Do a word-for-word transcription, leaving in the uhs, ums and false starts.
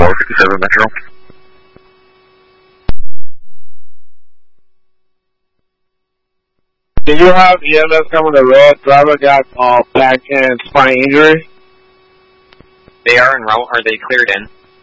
four fifty-seven Metro. Did you have E M S come on the road? Driver got uh, back and spine injury. They are en route. Are they cleared in?